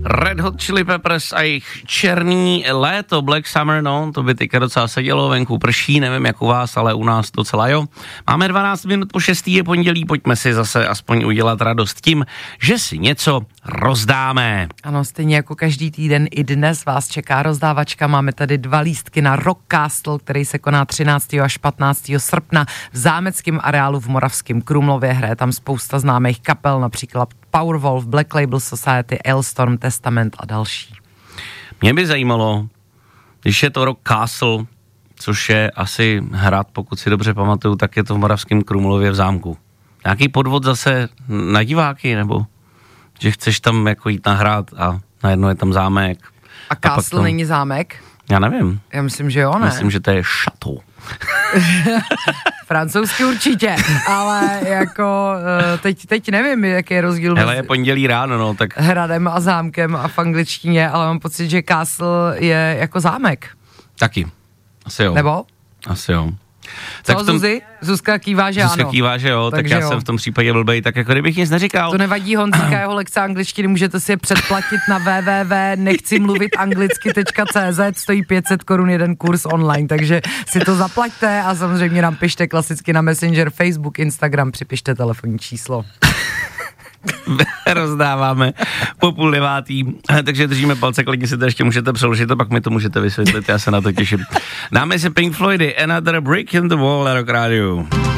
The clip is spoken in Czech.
Red Hot Chili Peppers a jejich černý léto, Black Summer, no, to by teďka docela sedělo, venku prší, nevím jak u vás, ale u nás docela jo. Máme 12 minut po 6. je pondělí, pojďme si zase aspoň udělat radost tím, že si něco rozdáme. Ano, stejně jako každý týden i dnes vás čeká rozdávačka, máme tady 2 lístky na Rock Castle, který se koná 13. až 15. srpna v zámeckém areálu v Moravském Krumlově, hraje tam spousta známých kapel, například Powerwolf, Black Label Society, Ailstorm, Testament a další. Mě by zajímalo, když je to Rock Castle, což je asi hrad, pokud si dobře pamatuju, tak je to v Moravském Krumlově v zámku. Nějaký podvod zase na diváky, nebo že chceš tam jako jít na hrad a najednou je tam zámek. A Castle není zámek? Já nevím. Já myslím, že jo, ne? Myslím, že to je chateau. Francouzsky určitě, ale jako teď nevím, jaký je rozdíl mezi je pondělí ráno, no, tak hradem a zámkem a v angličtině, ale mám pocit, že Castle je jako zámek. Taky. Asi jo. Nebo? Asi jo. Co, Zuzi? Zuzka kývá, že Zuzka ano. kývá, že jo, tak já jsem v tom případě blbej, tak jako kdybych nic neříkal. To nevadí, Honzíka, jeho lekce angličtiny můžete si je předplatit na www.nechcimluvitanglicky.cz, stojí 500 Kč jeden kurz online, takže si to zaplaťte a samozřejmě nám pište klasicky na Messenger, Facebook, Instagram, připište telefonní číslo. Rozdáváme po 8:30, takže držíme palce, klidně si to ještě můžete přeložit a pak mi to můžete vysvětlit, já se na to těším. Dáme si Pink Floydy, Another Brick in the Wall na Rock Radio.